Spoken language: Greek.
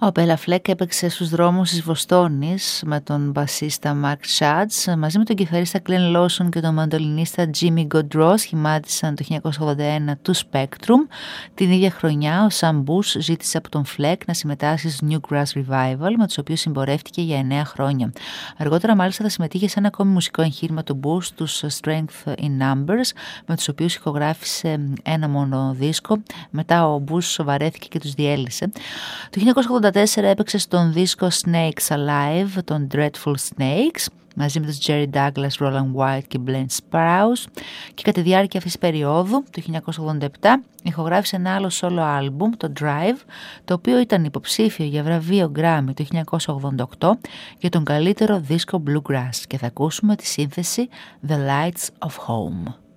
Ο Μπέλα Φλεκ έπαιξε στους δρόμους της Βοστόνης με τον μπασίστα Mark Schatz, μαζί με τον κιθαρίστα Glenn Lawson και τον μαντολινίστα Jimmy Gaudreau. Σχημάτισαν το 1981 του Spectrum. Την ίδια χρονιά ο Sam Bush ζήτησε από τον Fleck να συμμετάσχει στους Newgrass Revival, με τους οποίους συμπορεύτηκε για 9 χρόνια. Αργότερα μάλιστα θα συμμετείχε σε ένα ακόμη μουσικό εγχείρημα του Bush, τους Strength in Numbers, με τους οποίους ηχογράφησε ένα μόνο δίσκο. Μετά ο Bush βαρέθηκε και τους διέλυσε. Το 1984 έπαιξε στον δίσκο Snakes Alive των Dreadful Snakes μαζί με τους Jerry Douglas, Roland White και Blaine Sprouse, και κατά τη διάρκεια αυτής της περίοδου, το 1987, ηχογράφησε ένα άλλο solo album, το Drive, το οποίο ήταν υποψήφιο για βραβείο Grammy το 1988 για τον καλύτερο δίσκο Bluegrass, και θα ακούσουμε τη σύνθεση The Lights of Home.